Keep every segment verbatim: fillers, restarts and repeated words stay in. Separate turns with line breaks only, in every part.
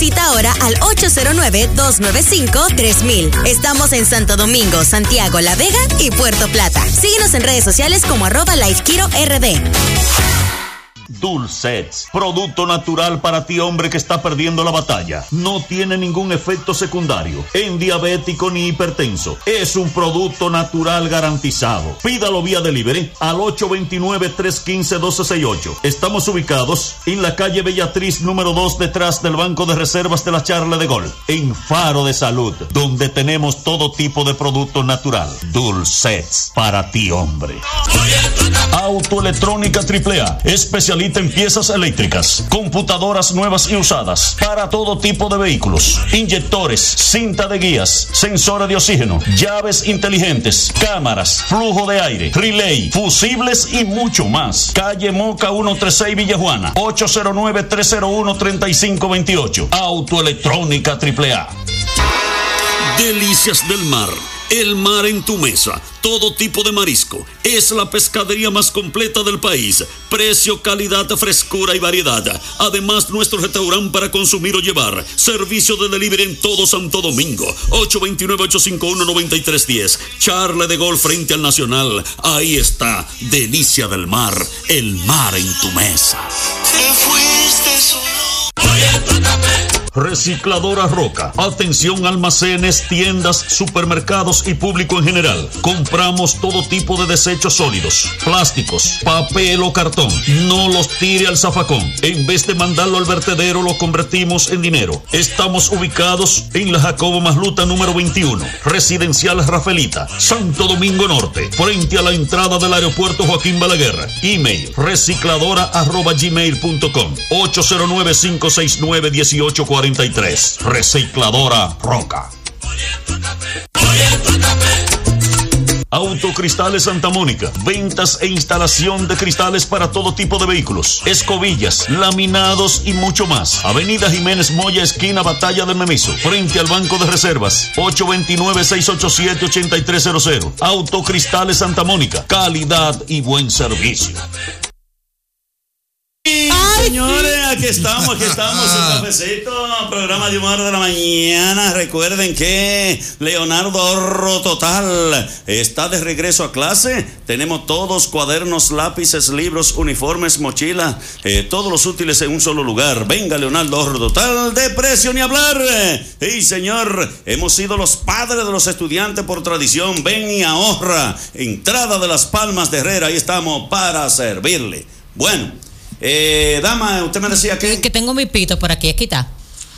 cita ahora al ocho cero nueve, dos nueve cinco, tres mil. Estamos en Santo Domingo, Santiago, La Vega y Puerto Plata. Síguenos en redes sociales como arroba LifeKiro R D.
Dulcets, producto natural para ti, hombre, que está perdiendo la batalla. No tiene ningún efecto secundario en diabético ni hipertenso. Es un producto natural garantizado. Pídalo vía delivery al ocho dos nueve, tres uno cinco, uno dos seis ocho. Estamos ubicados en la calle Bellatriz número dos, detrás del Banco de Reservas de la Charle de Gol, en Faro de Salud, donde tenemos todo tipo de producto natural. Dulcets, para ti, hombre. Autoelectrónica triple A, especialista en piezas eléctricas, computadoras nuevas y usadas para todo tipo de vehículos, inyectores, cinta de guías, sensores de oxígeno, llaves inteligentes, cámaras, flujo de aire, relay, fusibles y mucho más. Calle Moca ciento treinta y seis, Villa Juana, ocho cero nueve, tres cero uno, tres cinco dos ocho. Autoelectrónica triple A.
Delicias del mar. El mar en tu mesa, todo tipo de marisco. Es la pescadería más completa del país. Precio, calidad, frescura y variedad. Además, nuestro restaurante para consumir o llevar. Servicio de delivery en todo Santo Domingo. ocho dos nueve, ocho cinco uno, nueve tres uno cero. Charle de Gol frente al Nacional. Ahí está, Delicia del Mar. El mar en tu mesa.
Te fuiste solo.
Recicladora Roca. Atención, almacenes, tiendas, supermercados y público en general. Compramos todo tipo de desechos sólidos, plásticos, papel o cartón. No los tire al zafacón. En vez de mandarlo al vertedero, lo convertimos en dinero. Estamos ubicados en la Jacobo Masluta número veintiuno, Residencial Rafaelita, Santo Domingo Norte, frente a la entrada del aeropuerto Joaquín Balaguer. Email recicladora arroba gmail punto com, ocho cero nueve, cinco seis nueve, uno ocho cuatro tres. Recicladora Roca. Autocristales Santa Mónica. Ventas e instalación de cristales para todo tipo de vehículos, escobillas, laminados y mucho más. Avenida Jiménez Moya, esquina Batalla de Memiso, frente al Banco de Reservas, ocho dos nueve, seis ocho siete, ocho tres cero cero. Autocristales Santa Mónica. Calidad y buen servicio.
Ay, señores, aquí estamos, aquí estamos, un cafecito, programa de humor de la mañana. Recuerden que Leonardo Ahorro Total está de regreso a clase. Tenemos todos, cuadernos, lápices, libros, uniformes, mochilas, eh, todos los útiles en un solo lugar. Venga, Leonardo Ahorro Total, de precio ni hablar. Y señor, hemos sido los padres de los estudiantes por tradición. Ven y ahorra. Entrada de Las Palmas de Herrera, ahí estamos para servirle. Bueno. Eh, dama, usted me decía que...
Que tengo mi pito por aquí, aquí está.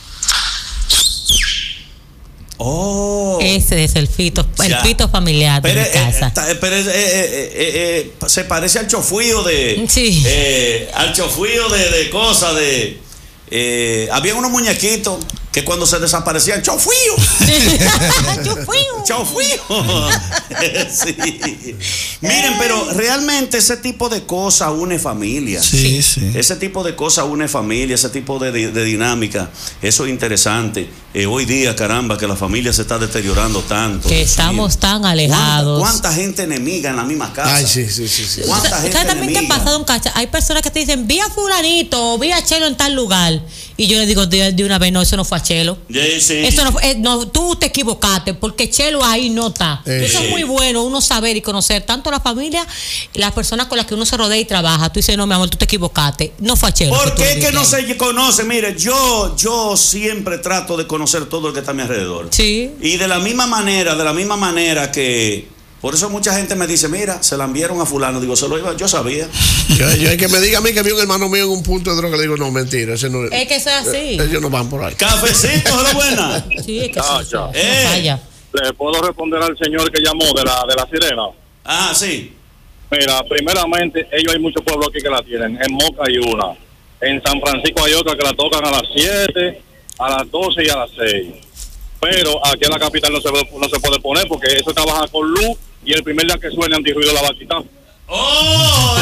Oh.
Ese es el pito, el ya. pito familiar de pero, mi casa.
Eh, pero eh, eh, eh, eh, se parece al chofuío de...
Sí.
Eh, al chofuío de, de cosas de... Eh, había unos muñequitos que cuando se desaparecían, ¡chofuío! ¡Chofuío! ¡Chofuío! Sí. Miren, pero realmente ese tipo de cosas une familia.
Sí, sí.
Ese tipo de cosas une familia, ese tipo de, de, de dinámica. Eso es interesante. Eh, hoy día, caramba, que la familia se está deteriorando tanto.
Que estamos mío. tan alejados.
¿Cuánta, ¿Cuánta gente enemiga en la misma casa?
Ay, sí, sí, sí. sí.
¿Cuánta gente
¿Ustedes también
enemiga?
te han pasado un cacha? Hay personas que te dicen, vi a fulanito, vi a Chelo en tal lugar. Y yo le digo de, de una vez, no, eso no fue a Chelo.
Sí, sí.
Eso no fue, eh, no, tú te equivocaste, porque Chelo ahí no está. Eh. Eso es muy bueno, uno saber y conocer tanto la familia, las personas con las que uno se rodea y trabaja. Tú dices, no, mi amor, tú te equivocaste. No fue a Chelo.
¿Por qué que no se conoce? Mire, yo, yo siempre trato de conocer todo el que está a mi alrededor.
Sí.
Y de la misma manera, de la misma manera que... Por eso mucha gente me dice, mira, se la enviaron a fulano. Digo, se lo iba, yo sabía.
Yo, yo el que me diga a mí que vio un hermano mío en un punto de droga, le digo, no, mentira, ese no es.
Es que eso es así.
Ellos no van por ahí.
Cafecito, hola buena.
Sí, es que
ah,
sí,
ya.
Eh.
Vaya.
¿Le puedo responder al señor que llamó de la, de la sirena?
Ah, sí.
Mira, primeramente, ellos hay muchos pueblos aquí que la tienen. En Moca hay una. En San Francisco hay otra que la tocan a las siete, a las doce y a las seis. Pero aquí en la capital no se, no se puede poner porque eso trabaja con luz. Y el primer día que suene antirruido la va a quitar.
¡Oh!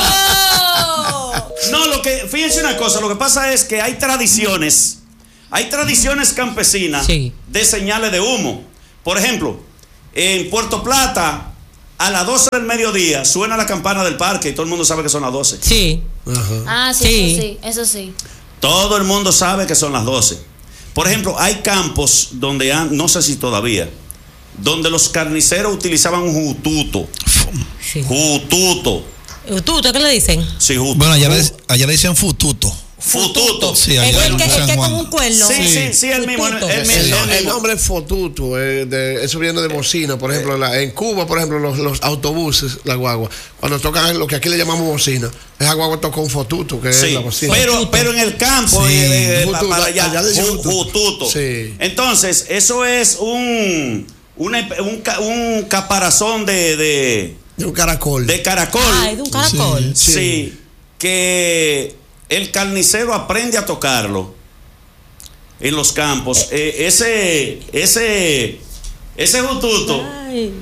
Ya. No, lo que, fíjense una cosa, lo que pasa es que hay tradiciones, hay tradiciones campesinas
sí.
de señales de humo. Por ejemplo, en Puerto Plata, a las doce del mediodía suena la campana del parque y todo el mundo sabe que son las doce.
Sí.
Uh-huh. Ah, sí, sí, eso sí, eso sí.
Todo el mundo sabe que son las doce. Por ejemplo, hay campos donde han, no sé si todavía, donde los carniceros utilizaban un jututo.
Sí.
Jututo.
¿Jututo qué le dicen?
Sí, jututo.
Bueno, allá le, allá le dicen fututo.
Fututo.
Sí,
El,
allá
el que,
en
el
San
que
Juan.
con un cuerno.
Sí, sí, sí, el mismo. El, el, el,
El,
el,
el nombre es fotuto, eh, de, eso viene de bocina. Por ejemplo, la, en Cuba, por ejemplo, los, los autobuses, la guagua, cuando tocan lo que aquí le llamamos bocina, esa guagua toca un fotuto, que
sí,
es la bocina.
pero, pero en el campo,
Sí.
eh, eh,
Jututo,
para allá,
allá le dicen
ju-
jututo.
jututo.
Sí.
Entonces, eso es un, una- un, ca- un caparazón de, de,
De un caracol.
de caracol.
Ah, es de un caracol.
Sí,
Sí.
que el carnicero aprende a tocarlo en los campos. Eh, ese, ese, ese jututo,
Ay,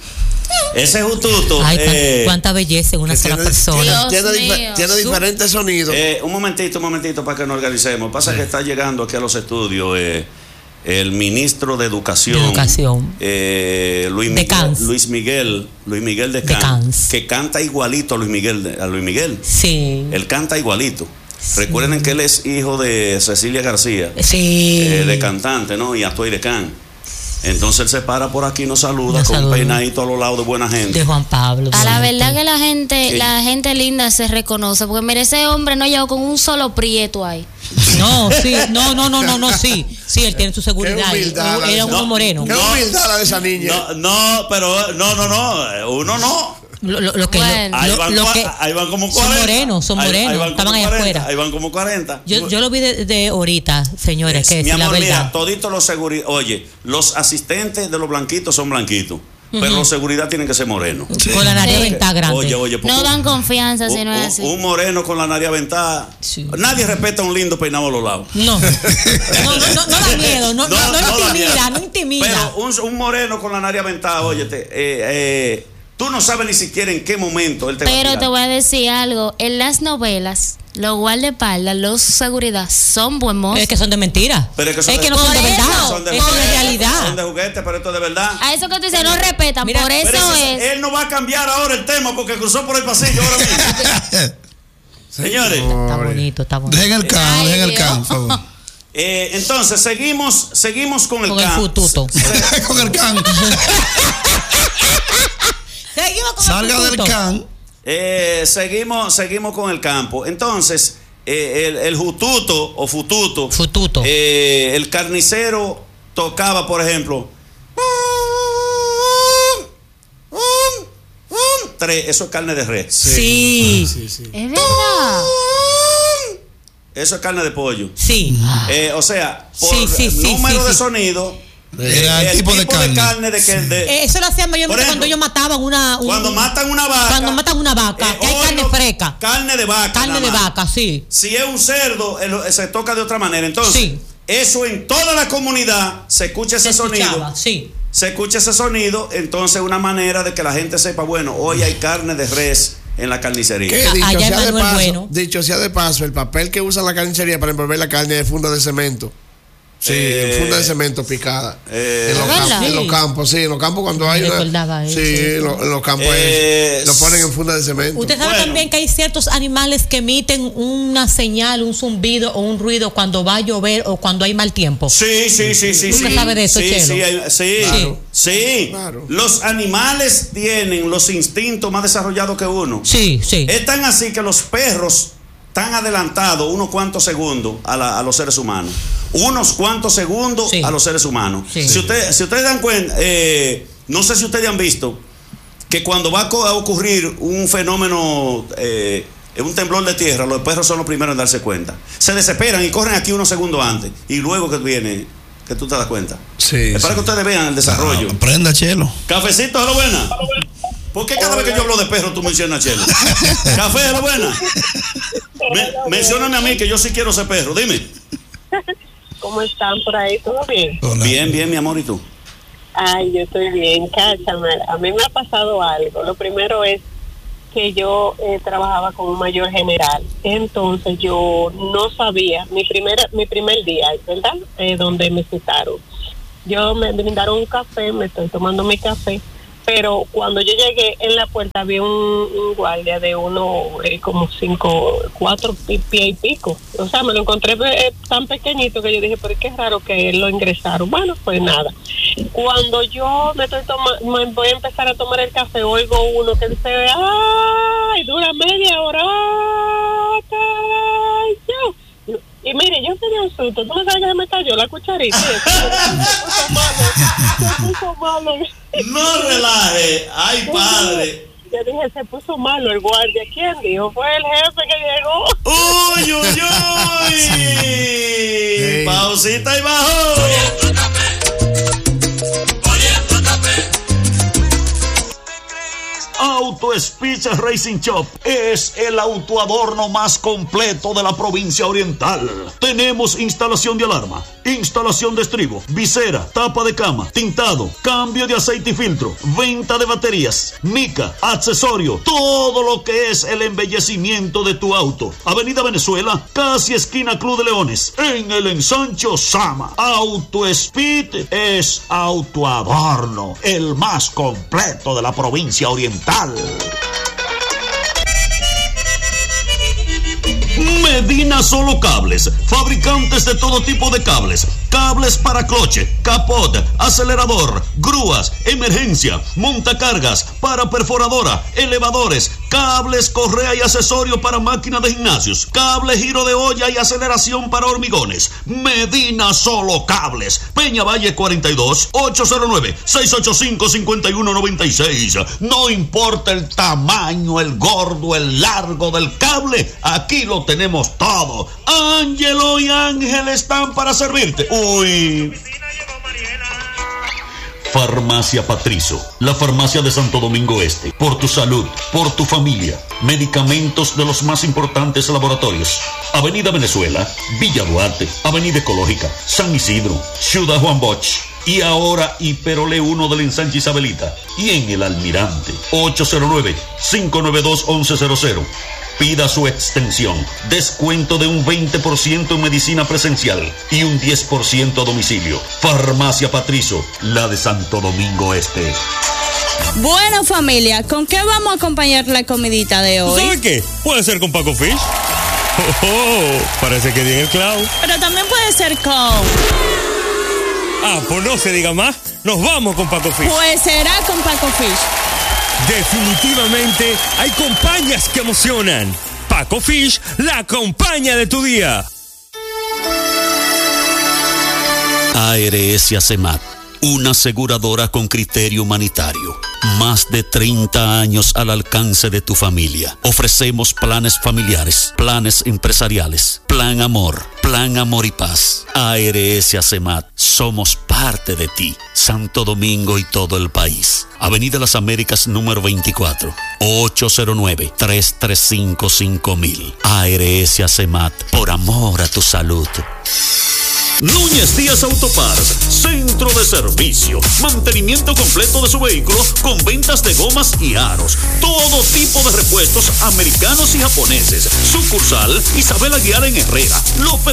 ese jututo.
Ay, cuán-
eh,
cuánta belleza en una
que
sola
tiene,
persona.
tiene-
Dios
tiene dife-
mío.
tiene diferentes sonidos.
eh, un momentito, un momentito para que nos organicemos. Pasa que está llegando aquí a los estudios eh, el ministro de Educación,
De Educación.
eh, Luis,
De
Miguel,
Cans.
Luis Miguel, Luis Miguel de
De
Cans,
Cans.
que canta igualito a Luis Miguel, de- a Luis Miguel.
Sí.
Él canta igualito. Recuerden que él es hijo de Cecilia García,
Sí.
eh, de cantante, ¿no? Y Atoy de Can. Entonces él se para por aquí y nos saluda
Nos
con
saluda.
un peinadito a los lados de buena gente.
De Juan Pablo.
A la
bonito.
verdad que la gente,
Sí.
la gente linda se reconoce, porque mire, ese hombre no llegó con un solo prieto ahí.
No, sí, no, no, no, no, no, sí. Sí, él tiene su seguridad.
Qué humildad la de
Era
esa-
uno moreno.
Qué humildad la de esa niña.
No, no, pero no, no, no, uno no.
Lo, lo- lo que,
Bueno.
Ahí
lo,
van,
lo
cua-
que
ahí van como
son
cuarenta.
morenos, son
Ahí- ahí
morenos,
van como
estaban allá
cuarenta,
afuera.
Ahí van como cuarenta.
Yo, yo lo vi de, de ahorita, señores, que
Mi
es la
amor,
verdad.
mira, toditos los seguridad, oye, los asistentes de los blanquitos son blanquitos, pero los seguridad tienen que ser morenos.
Con la nariz
Sí.
aventada grande.
Oye, oye, porque
No dan confianza si
un,
no es
un-
así.
un moreno con la nariz aventada.
Sí.
Nadie respeta un lindo peinado a los lados.
No. No, no, no, no da miedo, no, no, no,
da
intimida,
miedo.
no intimida.
Pero un, un moreno con la nariz aventada, óyete, eh, eh, tú no sabes ni siquiera en qué momento él te va a
Pero
tirar.
te voy a decir algo, en las novelas, los guardaespaldas, los seguridad son buen mozos.
Es que son de mentira.
Pero es que son de-
no son de
Por
verdad.
eso,
Son de
Eso es
juguete,
de realidad.
Son de juguete, pero esto es de verdad.
A eso que tú dices, no respetan,
Mira,
por eso
Pero ese-
es.
él no va a cambiar ahora el tema porque cruzó por el pasillo ahora mismo. Señores,
Está bonito, está bonito.
Dejen el can,
Ay,
dejen el
Dios.
can, por favor.
eh, entonces seguimos, seguimos con el
Con el
can-
fututo.
se-
Con el can.
Seguimos con
Salga
el
del
fututo.
can.
eh, seguimos, seguimos con el campo. Entonces, eh, el, el jututo o fututo,
Fututo.
eh, el carnicero tocaba, por ejemplo, tres, eso es carne de res.
Sí,
Sí, sí.
Es verdad.
Eso es carne de pollo.
sí.
Eh, o sea, por
Sí, sí, sí,
número
sí,
de
sí.
sonido,
Era
eh,
el tipo de carne.
de que de-
Eh, Eso lo hacían
Por
mayormente
ejemplo,
cuando ellos mataban una. un-
cuando matan una vaca.
Cuando matan una vaca,
eh,
que hay
hoy
carne
no-
fresca.
Carne de vaca.
Carne
nada
de
más.
vaca, sí.
Si es un cerdo, eh, se toca de otra manera. Entonces,
Sí.
eso en toda la comunidad se escucha ese
Se
sonido.
escuchaba, sí.
Se escucha ese sonido, entonces una manera de que la gente sepa, bueno, hoy hay carne de res en la carnicería.
Que
A-
dicho
allá
sea,
en
de
Manuel
paso,
Bueno.
dicho sea de paso, el papel que usa la carnicería para envolver la carne es funda de cemento. Sí,
Eh,
funda de cemento picada.
eh,
en, los
¿verdad?
campos, en los
Sí.
campos, sí, en los campos cuando hay
Me
una.
recordaba
Sí,
eso.
en los, en los campos
Eh,
es- lo ponen en funda de cemento.
Usted sabe
Bueno.
también que hay ciertos animales que emiten una señal, un zumbido o un ruido cuando va a llover o cuando hay mal tiempo.
Sí, sí, sí, sí.
¿Usted
sí.
sabe de eso,
sí,
Chelo?
sí, hay- sí,
Claro.
sí.
Claro.
Los animales tienen los instintos más desarrollados que uno.
Sí, sí.
Es tan así que los perros están adelantados unos cuantos segundos a, la- a los seres humanos. Unos cuantos segundos
Sí.
a los seres humanos.
Sí.
Si, usted, si ustedes dan cuenta, eh, no sé si ustedes han visto que cuando va a co- a ocurrir un fenómeno, eh, un temblor de tierra, los perros son los primeros en darse cuenta. Se desesperan y corren aquí unos segundos antes. Y luego que viene, que tú te das cuenta.
Sí,
Es para
sí.
que ustedes vean el desarrollo.
Ah, Prenda, Chelo.
Cafecito, a la buena. ¿Por qué cada vez que yo hablo de perro tú mencionas a Chelo? Café, a la buena. Me- mencióname a mí que yo sí quiero ser perro, dime.
¿Cómo están por ahí? ¿Todo bien?
Hola.
Bien, bien, mi amor, ¿y tú?
Ay, yo estoy bien, cáchame. A mí me ha pasado algo. Lo primero es que yo eh, trabajaba con un mayor general. Entonces yo no sabía, mi, primera, mi primer día, ¿verdad? Eh, donde me citaron. Yo me brindaron un café, me estoy tomando mi café. Pero cuando yo llegué en la puerta había un, un guardia de uno eh, como cinco, cuatro pies y pico. O sea, me lo encontré eh, tan pequeñito que yo dije, pero qué raro que lo ingresaron. Bueno, pues nada. Cuando yo me estoy toma, me voy a empezar a tomar el café, oigo uno que dice, ¡ay! Dura media hora. ¡Ay, yo! Y mire, yo tenía un susto. ¿Tú no sabes que se me cayó la cucharita? Se puso malo. Se puso malo.
No relaje. Ay, padre.
Yo dije, se puso malo el guardia. ¿Quién dijo? Fue el jefe que llegó.
¡Uy, uy, uy! Sí. Pausita y bajo.
Auto Speech Racing Shop es el autoadorno más completo de la provincia oriental. Tenemos instalación de alarma, instalación de estribo, visera, tapa de cama, tintado, cambio de aceite y filtro, venta de baterías, mica, accesorio, todo lo que es el embellecimiento de tu auto. Avenida Venezuela, casi esquina Club de Leones, en el ensancho Sama. Auto Speed es autoadorno, el más completo de la provincia oriental. Medina Solo Cables, fabricantes de todo tipo de cables, cables para cloche, capot, acelerador, grúas, emergencia, montacargas, para perforadora, elevadores, cables, correa y accesorios para máquinas de gimnasios, cable giro de olla y aceleración para hormigones. Medina Solo Cables, Peña Valle cuarenta y dos, ocho cero nueve, seis ocho cinco, cinco uno nueve seis. No importa el tamaño, el gordo, el largo del cable, aquí lo tenemos todo. Ángelo y Ángel están para servirte. Uy. Farmacia Patricio, la farmacia de Santo Domingo Este. Por tu salud, por tu familia. Medicamentos de los más importantes laboratorios. Avenida Venezuela, Villa Duarte, Avenida Ecológica, San Isidro, Ciudad Juan Bosch. Y ahora Hiperole uno del ensanche Isabelita. Y en el Almirante, ocho cero nueve, cinco nueve dos, once cero cero. Pida su extensión. Descuento de un veinte por ciento en medicina presencial y un diez por ciento a domicilio. Farmacia Patricio, la de Santo Domingo Este.
Bueno, familia, ¿con qué vamos a acompañar la comidita de hoy?
¿Sabe qué? Puede ser con Paco Fish. Oh, oh, parece que tiene el clavo.
Pero también puede ser con...
Ah, pues no se diga más. Nos vamos con Paco Fish.
Pues será con Paco Fish.
Definitivamente hay compañías que emocionan. Paco Fish, la compañía de tu día.
A R S ACEMAT, una aseguradora con criterio humanitario. Más de treinta años al alcance de tu familia. Ofrecemos planes familiares, planes empresariales, plan amor, plan amor y paz. A R S ACEMAT, somos parte de ti. Santo Domingo y todo el país. Avenida Las Américas número veinticuatro, ocho cero nueve, tres tres cinco, cinco mil. A R S ACEMAT, por amor a tu salud.
Núñez Díaz Autoparts, centro de servicio, mantenimiento completo de su vehículo con ventas de gomas y aros, todo tipo de repuestos americanos y japoneses. Sucursal Isabel Aguiar en Herrera, López